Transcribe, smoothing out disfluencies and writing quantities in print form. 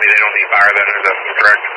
me they don't need fire then, is that correct?